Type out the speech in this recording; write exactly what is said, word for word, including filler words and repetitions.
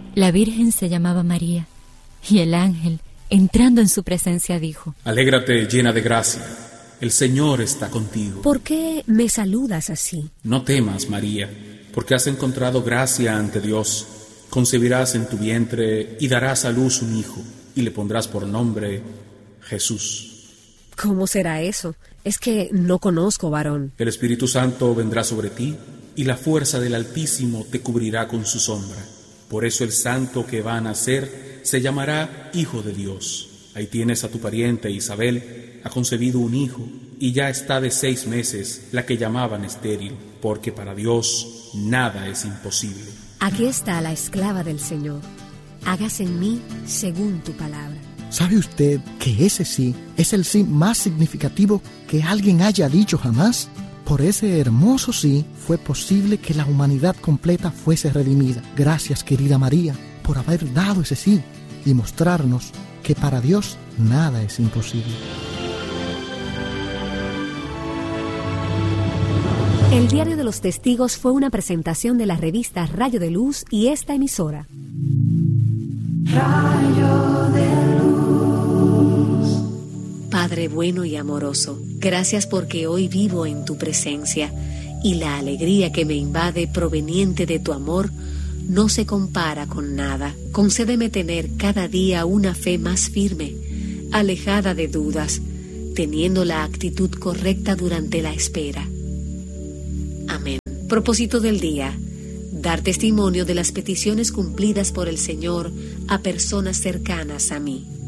La Virgen se llamaba María, y el ángel, entrando en su presencia, dijo: Alégrate, llena de gracia, el Señor está contigo. ¿Por qué me saludas así? No temas, María, porque has encontrado gracia ante Dios. Concebirás en tu vientre y darás a luz un hijo, y le pondrás por nombre Jesús. ¿Cómo será eso? Es que no conozco varón. El Espíritu Santo vendrá sobre ti, y la fuerza del Altísimo te cubrirá con su sombra. Por eso el santo que va a nacer se llamará Hijo de Dios. Ahí tienes a tu pariente Isabel, ha concebido un hijo, y ya está de seis meses la que llamaban estéril, porque para Dios nada es imposible. Aquí está la esclava del Señor. Hágase en mí según tu palabra. ¿Sabe usted que ese sí es el sí más significativo que alguien haya dicho jamás? Por ese hermoso sí fue posible que la humanidad completa fuese redimida. Gracias, querida María, por haber dado ese sí y mostrarnos que para Dios nada es imposible. El Diario de los Testigos fue una presentación de la revista Rayo de Luz y esta emisora. Rayo de luz. Padre bueno y amoroso, gracias porque hoy vivo en tu presencia y la alegría que me invade proveniente de tu amor no se compara con nada. Concédeme tener cada día una fe más firme, alejada de dudas, teniendo la actitud correcta durante la espera. Amén. Propósito del día: dar testimonio de las peticiones cumplidas por el Señor a personas cercanas a mí.